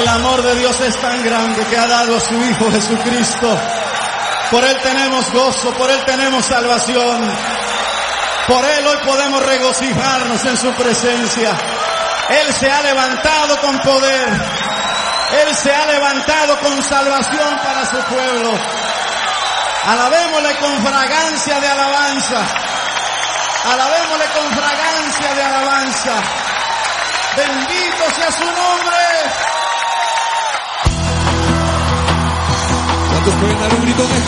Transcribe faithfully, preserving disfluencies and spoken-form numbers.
El amor de Dios es tan grande que ha dado a su Hijo Jesucristo. Por Él tenemos gozo, por Él tenemos salvación. Por Él hoy podemos regocijarnos en su presencia. Él se ha levantado con poder. Él se ha levantado con salvación para su pueblo. Alabémosle con fragancia de alabanza. Alabémosle con fragancia de alabanza. Bendito sea su nombre. ¿Cuántos pueden dar un grito de